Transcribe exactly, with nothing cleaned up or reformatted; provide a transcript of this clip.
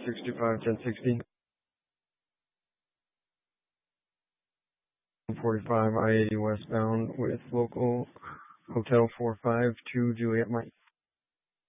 six two five, ten sixty. forty-five I eighty westbound with local Hotel four five two Juliet Mike.